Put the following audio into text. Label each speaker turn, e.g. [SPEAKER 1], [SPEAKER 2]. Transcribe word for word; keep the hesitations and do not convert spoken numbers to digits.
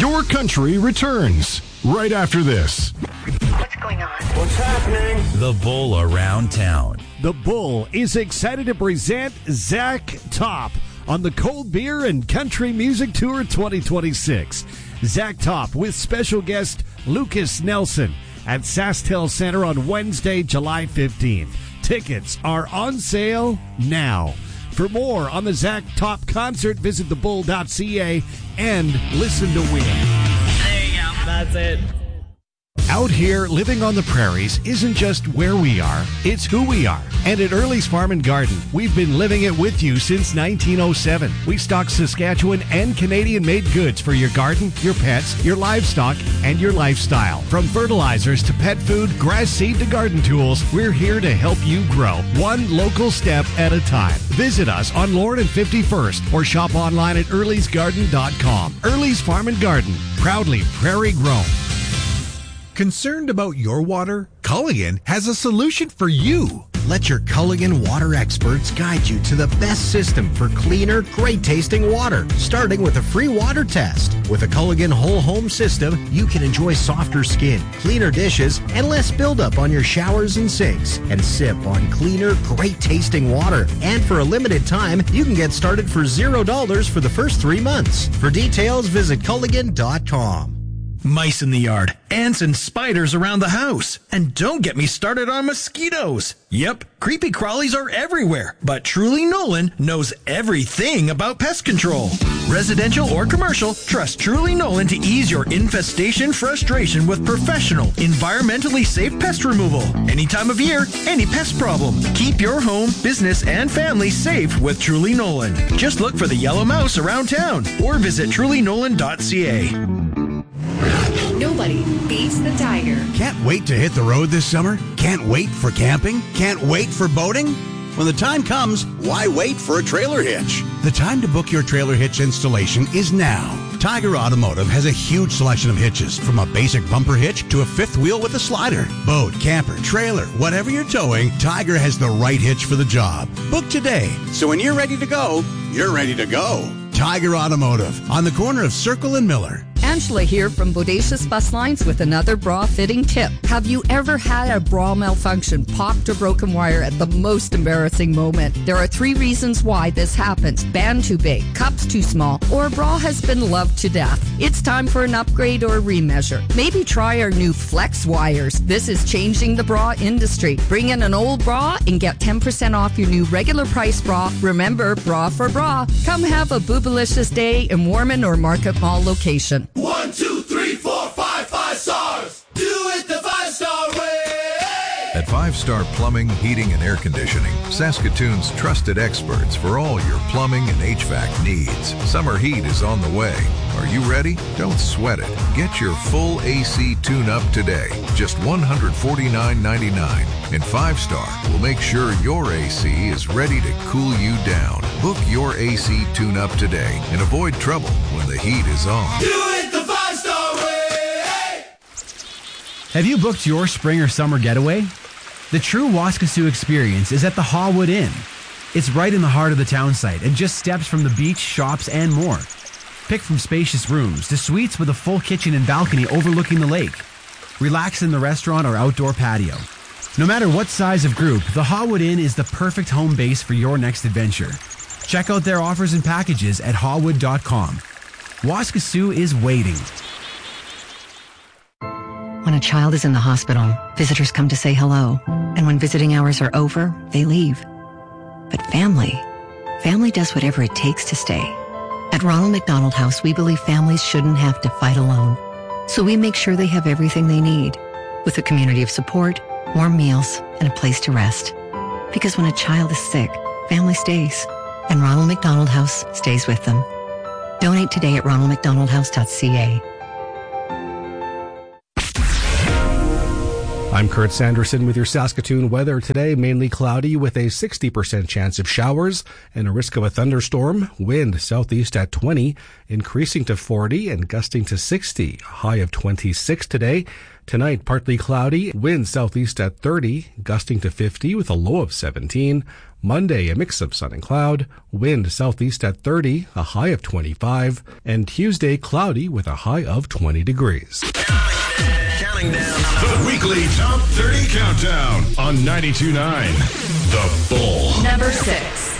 [SPEAKER 1] Your Country returns right after this.
[SPEAKER 2] What's going on?
[SPEAKER 3] What's happening?
[SPEAKER 4] The Bull Around Town.
[SPEAKER 5] The Bull is excited to present Zach Top on the Cold Beer and Country Music Tour twenty twenty-six. Zach Top with special guest Lucas Nelson at SaskTel Center on Wednesday, July fifteenth. Tickets are on sale now. For more on the Zach Top concert, visit the bull dot c a and listen to win.
[SPEAKER 6] There you go. That's it.
[SPEAKER 5] Out here, living on the prairies isn't just where we are, it's who we are. And at Early's Farm and Garden, we've been living it with you since nineteen oh seven. We stock Saskatchewan and Canadian-made goods for your garden, your pets, your livestock, and your lifestyle. From fertilizers to pet food, grass seed to garden tools, we're here to help you grow, one local step at a time. Visit us on Lord and fifty-first or shop online at earlys garden dot com. Early's Farm and Garden, proudly prairie grown.
[SPEAKER 7] Concerned about your water? Culligan has a solution for you.
[SPEAKER 8] Let your Culligan water experts guide you to the best system for cleaner, great-tasting water, starting with a free water test. With a Culligan whole home system, you can enjoy softer skin, cleaner dishes, and less buildup on your showers and sinks, and sip on cleaner, great-tasting water. And for a limited time, you can get started for zero dollars for the first three months. For details, visit culligan dot com.
[SPEAKER 9] Mice in the yard, ants and spiders around the house. And don't get me started on mosquitoes. Yep, creepy crawlies are everywhere, but Truly Nolan knows everything about pest control. Residential or commercial, trust Truly Nolan to ease your infestation frustration with professional, environmentally safe pest removal. Any time of year, any pest problem. Keep your home, business, and family safe with Truly Nolan. Just look for the yellow mouse around town or visit truly nolan dot c a.
[SPEAKER 10] Nobody beats the Tiger.
[SPEAKER 11] Can't wait to hit the road this summer? Can't wait for camping? Can't wait for boating? When the time comes, why wait for a trailer hitch? The time to book your trailer hitch installation is now. Tiger Automotive has a huge selection of hitches, from a basic bumper hitch to a fifth wheel with a slider. Boat, camper, trailer, whatever you're towing, Tiger has the right hitch for the job. Book today, so when you're ready to go, you're ready to go. Tiger Automotive, on the corner of Circle and Miller.
[SPEAKER 12] Angela here from Bodacious Bus Lines with another bra fitting tip. Have you ever had a bra malfunction, popped or broken wire at the most embarrassing moment? There are three reasons why this happens. Band too big, cups too small, or a bra has been loved to death. It's time for an upgrade or a remeasure. Maybe try our new Flex Wires. This is changing the bra industry. Bring in an old bra and get ten percent off your new regular price bra. Remember, bra for bra. Come have a boobalicious day in Warman or Market Mall location.
[SPEAKER 3] One, two, three, four, five, five stars. Do it the five-star way.
[SPEAKER 13] At Five Star Plumbing, Heating, and Air Conditioning, Saskatoon's trusted experts for all your plumbing and H V A C needs. Summer heat is on the way. Are you ready? Don't sweat it. Get your full A C tune-up today. Just one hundred forty-nine ninety-nine. And Five Star will make sure your A C is ready to cool you down. Book your A C tune-up today and avoid trouble when the heat is on.
[SPEAKER 3] Do it the five-star way.
[SPEAKER 14] Have you booked your spring or summer getaway? The true Waskesiu experience is at the Hallwood Inn. It's right in the heart of the town site and just steps from the beach, shops, and more. Pick from spacious rooms to suites with a full kitchen and balcony overlooking the lake. Relax in the restaurant or outdoor patio. No matter what size of group, the Hallwood Inn is the perfect home base for your next adventure. Check out their offers and packages at hallwood dot com. Waskesiu is waiting.
[SPEAKER 15] When a child is in the hospital, visitors come to say hello. And when visiting hours are over, they leave. But family, family does whatever it takes to stay. At Ronald McDonald House, we believe families shouldn't have to fight alone. So we make sure they have everything they need, with a community of support, warm meals, and a place to rest. Because when a child is sick, family stays. And Ronald McDonald House stays with them. Donate today at ronald mcdonald house dot c a.
[SPEAKER 16] I'm Kurt Sanderson with your Saskatoon weather today. Mainly cloudy with a sixty percent chance of showers and a risk of a thunderstorm. Wind southeast at twenty, increasing to forty and gusting to sixty. High of twenty-six today. Tonight, partly cloudy, wind southeast at thirty, gusting to fifty with a low of seventeen. Monday, a mix of sun and cloud, wind southeast at thirty, a high of twenty-five. And Tuesday, cloudy with a high of twenty degrees.
[SPEAKER 1] Counting down. The weekly Top thirty Countdown on ninety-two point nine The Bull.
[SPEAKER 10] Number six.